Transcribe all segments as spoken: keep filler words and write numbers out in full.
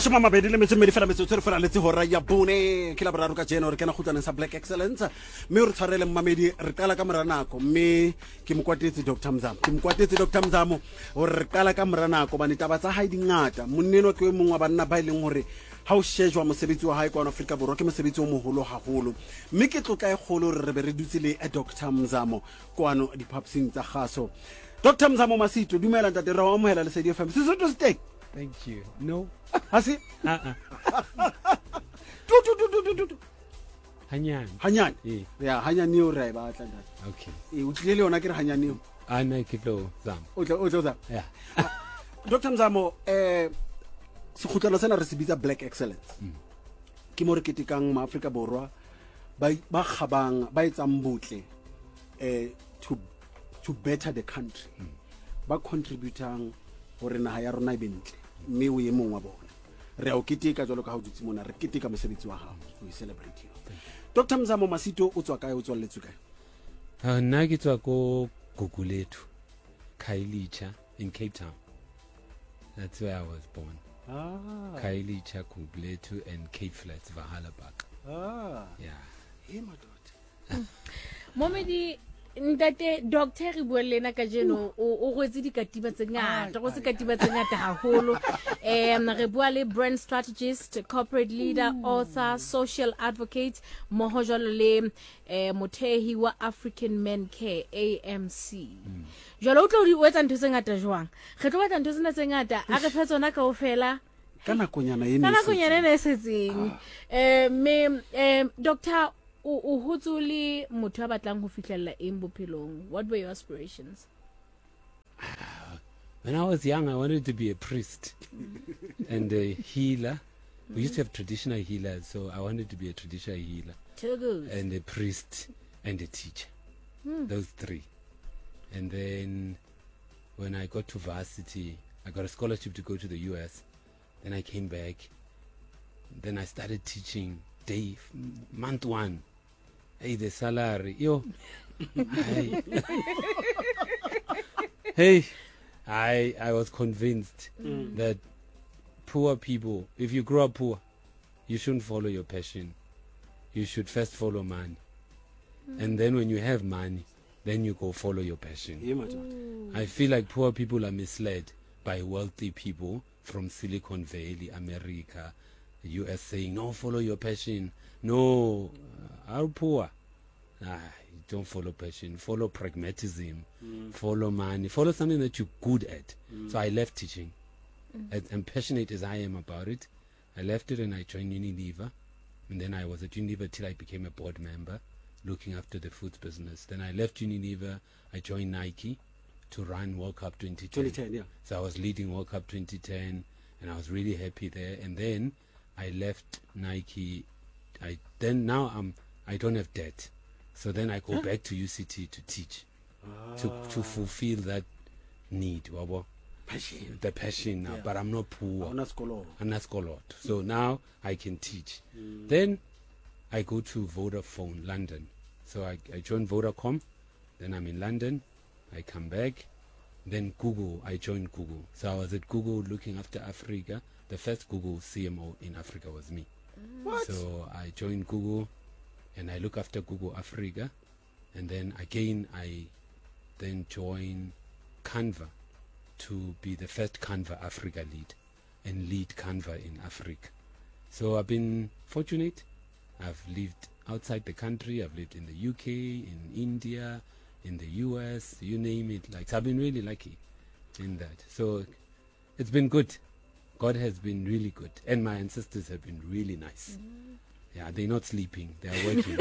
mashome a mabedi le metso e mmedi fela metsotso re fela letse hora ya bone ke la boraro ka jeno re kena kgutlaneng sa Black Excellence mme re tshwarele mmamedi re qala ka mora nako mme ke mokwatetse Doctor Mzamo ke mokwatetse Doctor Mzamo hore re qala ka mora nako bane taba tsa hae di ngata monneno ke mongwe wa banna ba ileng hore ha o shejwa mosebetsi wa hae kwa Afrika Borwa ke mosebetsi o moholo haholo mme ke tlotla e kgolo re be re dutse le Doctor Mzamo kwano di papsing tsa gaso Doctor Mzamo Masito dumela ntate re wa amohela le S A D F M Sesotho steak. Thank you. No. Hasi? Uh-uh. Tu tu tu tu tu tu. Hanyane. Hanyane. Eh. Ya hanyane o re ba tla ntate. Okay. Eh o tlile le yona ke re hanyane o. A na ke tlo Zamo. O tla o tla. Yeah. Doctor Mzamo eh se khutlana sena re se bitsa Black Excellence. Ke mo re ketekang ma Afrika Borwa ba ba khabang ba etsang botle eh to to better the country. Ba contributang hore naha ya rona e bentle mme o ye mong wa bona re a o keteka jalo ka ha o dutse mona re keteka mosebetsi wa hao o e celebrate you. Doctor Mzamo Masito o tswa kae o tswalletswe kae? Ah nna ke tswa ko Gugulethu Khayelitsha in Cape Town. That's where I was born. Ah. Khayelitsha, Gugulethu and Cape Flats, Valhalla-Park. Ah. Yeah. Hey madod. Momedi ntate doctor re bua lena ka jeno o gwetse dikatiba tse ngata go se katiba tse ngata haholo em re bua le brand strategist, corporate leader, author, social advocate moho jalo le eh mothehi wa African Men Care A M C. Jalo o tlo di wetsa ntho tse ngata jwang re tlo batla ntho tsena tse ngata a re fa tsona ka ofela kana konyana ene kana konyana ene setseng eh me eh doctor o o hotsuli motho a batlang ho fihlella eng bophelong. What were your aspirations? When I was young I wanted to be a priest and a healer. We used to have traditional healers, so I wanted to be a traditional healer. Too good. And a priest and a teacher. Hmm. Those three. And then when I got to varsity, I got a scholarship to go to the U S. Then I came back. Then I started teaching day month one. Hey, the salary, yo. Hey. Hey, I I was convinced Mm. that poor people, if you grow up poor, you shouldn't follow your passion. You should first follow money. And then when you have money, then you go follow your passion. Hey madod. I feel like poor people are misled by wealthy people from Silicon Valley, America, the U S saying, no, follow your passion. No, uh, are poor. Ah, don't follow passion. Follow pragmatism. Mm. Follow money. Follow something that you're good at. Mm. So I left teaching. As, and passionate as I am about it, I left it and I joined Unilever. And then I was at Unilever till I became a board member, looking after the foods business. Then I left Unilever. I joined Nike to run World Cup twenty ten. twenty ten, yeah. So I was leading World Cup twenty ten, and I was really happy there. And then I left Nike. I then now I'm I don't have debt, so then I go Huh? back to U C T to teach, Ah. to to fulfill that need, wabo, passion. the passion now. Yeah. But I'm not poor. Ona skolo. I'm not scholar. So now I can teach. Mm. Then I go to Vodafone London. So I, I joined Vodacom. Then I'm in London. I come back. Then Google, I joined Google. So I was at Google looking after Africa. The first Google C M O in Africa was me. What? So I joined Google and I look after Google Africa. And then again, I then joined Canva to be the first Canva Africa lead and lead Canva in Africa. So I've been fortunate. I've lived outside the country. I've lived in the U K, in India, in the U S, you name it. Like, so I've been really lucky in that. So it's been good. God has been really good. And my ancestors have been really nice. Mm. Yeah, they're not sleeping. They are working.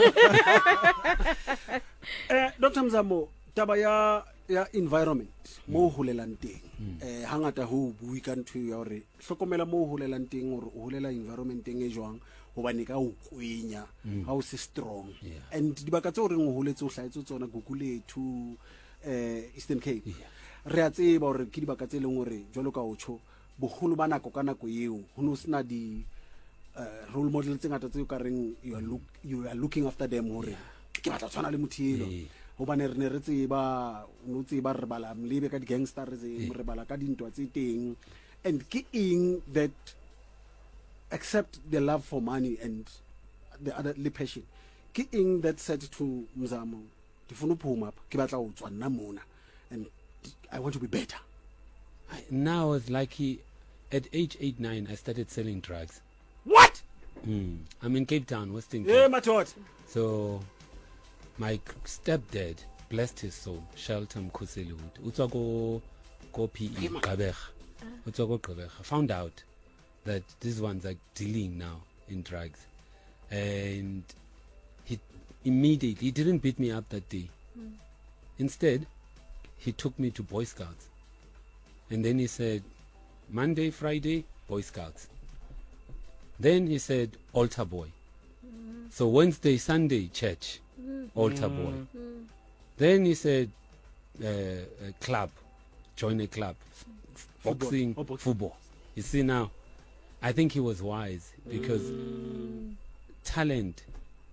Eh Doctor Mzamo taba ya ya environment mo holelang teng eh hangata ho bui ka ntho ya hore hlokomela mo holelang teng hore o holela environment e jwang hobane ka o kwenya ha o se strong. Yeah. And dibaka tse o reng o holetse o hlaetse tsona Gugulethu eh Eastern Cape. Yeah. Re a tseba hore ke dibaka tse leng hore jwalo ka o tsho bogolo ba nako ka nako eo ho no sna di uh, role model tse ngata tse o ka reng you are look you are looking after them hore ke batla tshwana le mothelo hobane re ne re tseba no tseba re bala mlebe ka di gangster re re bala ka dintwa tse teng and ke eng that except the love for money and the other le passion, ke eng that said to Mzamo, ke funa uphuma apha, ke batla ho tswa nna mona, and I want to be better. I, now I was lucky. At age eight, nine, I started selling drugs. What? Mm. I'm in Cape Town, Western Yeah, Cape. my thought. So my stepdad, blessed his soul, Shelton Kuselwood, Utsago go P E Gabech. Utsago Gabech. Found out that these ones are dealing now in drugs. And he immediately, he didn't beat me up that day. Mm. Instead, he took me to Boy Scouts. And then he said, Monday, Friday, Boy Scouts. Then he said, altar boy. Mm. So Wednesday, Sunday, church, mm. altar mm. boy. Mm. Then he said, uh, a club, join a club, Football. boxing, Oh, boxing. football. You see now, I think he was wise because mm. talent,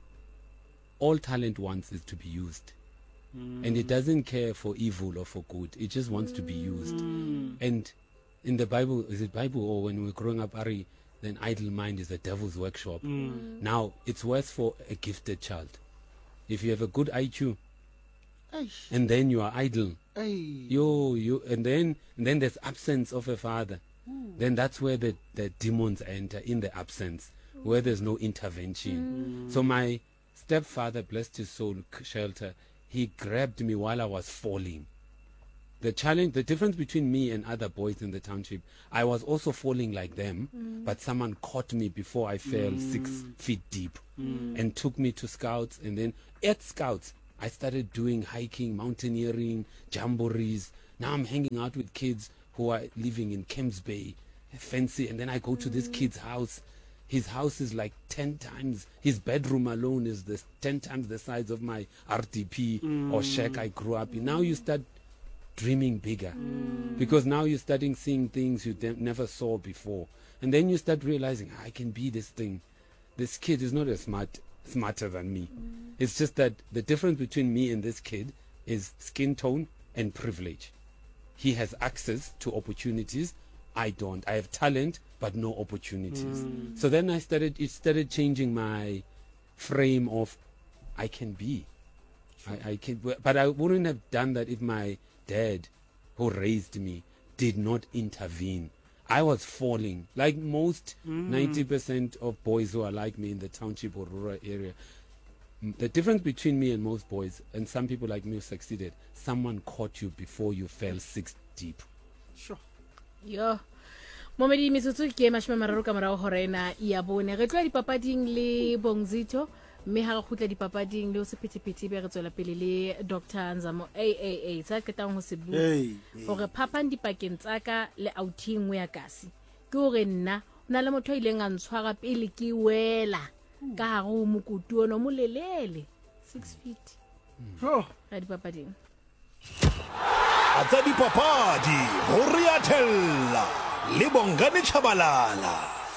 all talent wants is to be used. Mm. And it doesn't care for evil or for good. It just wants mm. to be used. Mm. And in the Bible, is it Bible or when we were growing up, Ari, then idle mind is the devil's workshop. Mm. Now, it's worse for a gifted child. If you have a good I Q, Eish. And then you are idle, Ay. yo, you, and then and then there's absence of a father. Mm. Then that's where the, the demons enter, in the absence, mm. where there's no intervention. Mm. So my stepfather, blessed his soul, Shelter, he grabbed me while I was falling. The challenge, the difference between me and other boys in the township, I was also falling like them, mm. but someone caught me before I fell mm. six feet deep mm. and took me to Scouts. And then at Scouts, I started doing hiking, mountaineering, jamborees. Now I'm hanging out with kids who are living in Kemps Bay, fancy. And then I go to mm. this kid's house. His house is like ten times, his bedroom alone is this ten times the size of my R D P mm. or shack I grew up in. Now you start dreaming bigger mm. because now you're starting seeing things you de- never saw before, and then you start realizing I can be this thing. This kid is not as smart smarter than me. mm. It's just that the difference between me and this kid is skin tone and privilege. He has access to opportunities, I don't. I have talent but no opportunities. mm. So then I started it started changing my frame of I can be sure. I, I can, but I wouldn't have done that if my dad who raised me did not intervene. I was falling like most mm. ninety percent of boys who are like me in the township or rural area. The difference between me and most boys and some people like me who succeeded, someone caught you before you fell six deep. Sure. Yeah. Momedi metsotso ke mashome mararo ka morao horena ya bone re tloa dipapading le Bongzito mme ha re khutla dipapading le o sephetephete be re tswela pele le Doctor Nzamo a a a tsa ketang ho se bua hore phapang dipakeng tsaka le outing ya kasi ke hore nna ona le motho ile nga ntshwara pele ke wela ka ha go mokutu ono molelele six feet oh ra dipapading atsa dipapadi ho riathella le Bongane Chabalala.